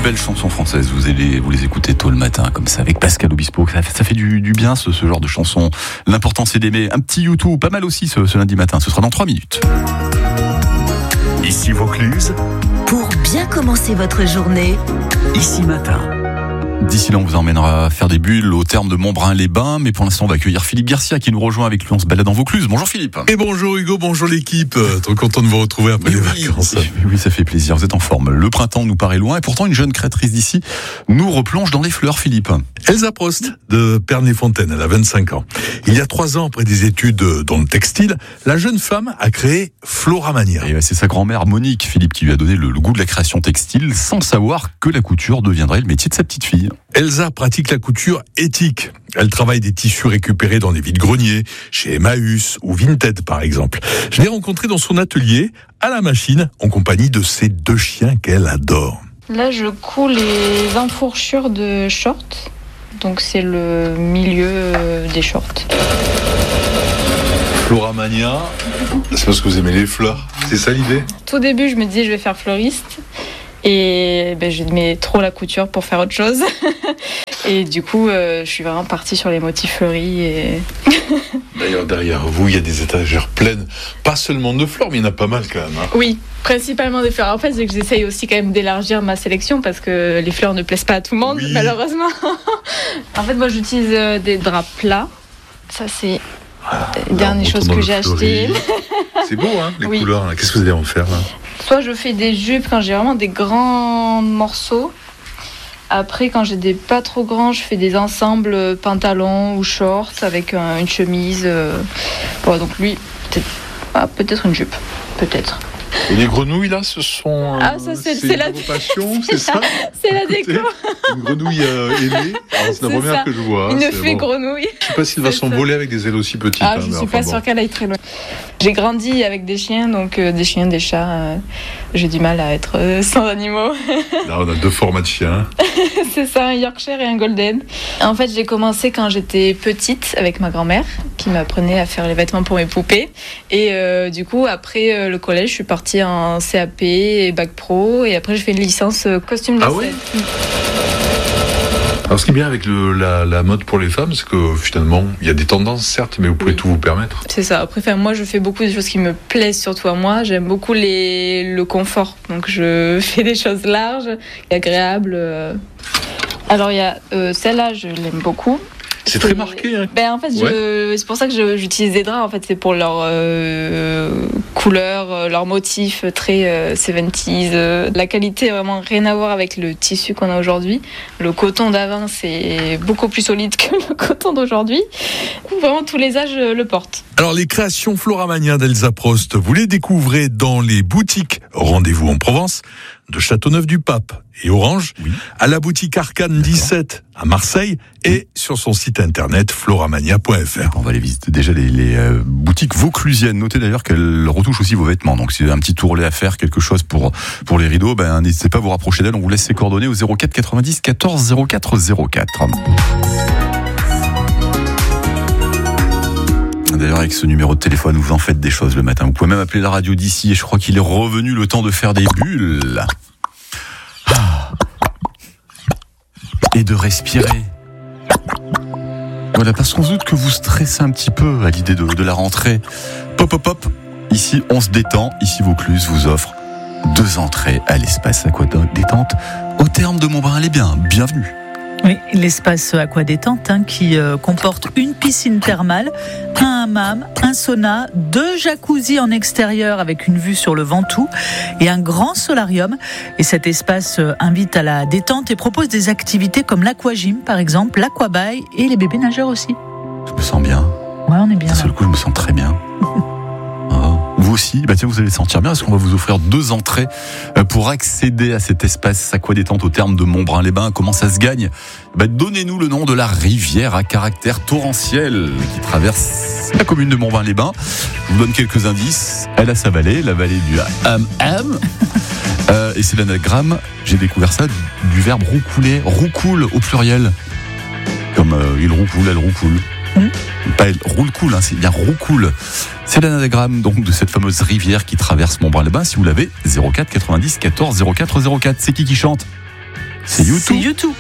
belles chansons françaises, vous les écoutez tôt le matin, comme ça, avec Pascal Obispo. Ça fait du bien, ce genre de chansons. L'important, c'est d'aimer. Un petit YouTube, pas mal aussi ce lundi matin. Ce sera dans 3 minutes. Ici Vaucluse. Pour bien commencer votre journée. Ici Matin. D'ici là, on vous emmènera faire des bulles au terme de Montbrun-les-Bains. Mais pour l'instant, on va accueillir Philippe Garcia qui nous rejoint avec lui. On se balade en Vaucluse. Bonjour Philippe. Et bonjour Hugo, bonjour l'équipe. Trop content de vous retrouver après les vacances. Oui, ça fait plaisir. Vous êtes en forme. Le printemps nous paraît loin et pourtant une jeune créatrice d'ici nous replonge dans les fleurs, Philippe. Elsa Prost de Pernay-Fontaine, elle a 25 ans. Il y a 3 ans, après des études dans le textile, la jeune femme a créé Floramania. Et c'est sa grand-mère Monique, Philippe, qui lui a donné le goût de la création textile sans savoir que la couture deviendrait le métier de sa petite fille. Elsa pratique la couture éthique. Elle travaille des tissus récupérés dans les vides-greniers, chez Emmaüs ou Vinted par exemple. Je l'ai rencontrée dans son atelier, à la machine, en compagnie de ses 2 chiens qu'elle adore. Là, je couds les enfourchures de shorts. Donc c'est le milieu des shorts. Floramania, c'est parce que vous aimez les fleurs, c'est ça l'idée ? Tout début, je me disais je vais faire fleuriste. Et j'aimais trop la couture pour faire autre chose. Et du coup, je suis vraiment partie sur les motifs fleuris. Et... D'ailleurs, derrière vous, il y a des étagères pleines, pas seulement de fleurs, mais il y en a pas mal quand même. Hein. Oui, principalement des fleurs. En fait, c'est que j'essaye aussi quand même d'élargir ma sélection parce que les fleurs ne plaisent pas à tout le monde, malheureusement. En fait, moi, j'utilise des draps plats. Ça, c'est les dernières choses que j'ai achetées. C'est beau, hein, les couleurs. Là. Qu'est-ce que vous allez en faire là ? Soit je fais des jupes quand j'ai vraiment des grands morceaux. Après, quand j'ai des pas trop grands, je fais des ensembles pantalons ou shorts avec une chemise. Bon, donc lui, peut-être une jupe, peut-être. Et les grenouilles là, ce sont ça, c'est la passion, c'est ça ? C'est la déco. Une grenouille ailée. C'est la première que je vois. Une fée grenouille. Je sais pas s'il va s'envoler avec des ailes aussi petites. Je suis pas sûre qu'elle aille très loin. J'ai grandi avec des chiens, donc des chiens, des chats. J'ai du mal à être sans animaux. Là, on a 2 formats de chiens. C'est ça, un Yorkshire et un Golden. En fait, j'ai commencé quand j'étais petite avec ma grand-mère, qui m'apprenait à faire les vêtements pour mes poupées. Et du coup, après le collège, je suis partie en CAP et bac pro. Et après, j'ai fait une licence costume de scène. Ouais. Alors, ce qui est bien avec la mode pour les femmes, c'est que finalement, il y a des tendances, certes, mais vous pouvez tout vous permettre. C'est ça. Après, moi, je fais beaucoup de choses qui me plaisent, surtout à moi. J'aime beaucoup le confort. Donc, je fais des choses larges et agréables. Alors, il y a celle-là, je l'aime beaucoup. C'est très marqué. Hein. En fait, c'est pour ça que j'utilise des draps. En fait, c'est pour leur couleur, leur motif très 70s. La qualité est vraiment rien à voir avec le tissu qu'on a aujourd'hui. Le coton d'avant, c'est beaucoup plus solide que le coton d'aujourd'hui. Vraiment, tous les âges le portent. Alors, les créations Floramania d'Elsa Prost, vous les découvrez dans les boutiques Rendez-vous en Provence de Châteauneuf-du-Pape et Orange, à la boutique Arcane 17 à Marseille et sur son site internet floramania.fr. On va aller visiter déjà les boutiques vauclusiennes. Notez d'ailleurs qu'elles retouchent aussi vos vêtements. Donc si vous avez un petit tourlet à faire, quelque chose pour les rideaux, n'hésitez pas à vous rapprocher d'elle. On vous laisse ses coordonnées au 04 90 14 04 04. D'ailleurs, avec ce numéro de téléphone, vous en faites des choses le matin. Vous pouvez même appeler la radio d'ici et je crois qu'il est revenu le temps de faire des bulles. Et de respirer. Voilà, parce qu'on se doute que vous stressez un petit peu à l'idée de la rentrée. Pop, hop, hop. Ici, on se détend. Ici, Vaucluse vous offre 2 entrées à l'espace aqua-détente au terme de Montbrun-les-Bains. Bienvenue. Oui, l'espace aqua-détente qui comporte une piscine thermale, un hammam, un sauna, 2 jacuzzis en extérieur avec une vue sur le Ventoux et un grand solarium. Et cet espace invite à la détente et propose des activités comme l'aquagym par exemple, l'aquabail et les bébés nageurs aussi. Je me sens bien. Ouais, on est bien. D'un seul coup, je me sens très bien. Vous aussi, tiens, vous allez le sentir bien parce qu'on va vous offrir 2 entrées pour accéder à cet espace aqua-détente au terme de Montbrun-les-Bains. Comment ça se gagne ? Donnez-nous le nom de la rivière à caractère torrentiel qui traverse la commune de Montbrun-les-Bains. Je vous donne quelques indices. Elle a sa vallée, la vallée du Ham. Et c'est l'anagramme, j'ai découvert ça, du verbe roucouler, roucoule au pluriel. Comme il roucoule, elle roucoule. Pas elle roule cool, c'est bien roucoule. C'est l'anagramme donc de cette fameuse rivière qui traverse Montbrun-les-Bains. Si vous l'avez, 04 90 14 04 04. C'est qui chante ? C'est YouTube. C'est YouTube.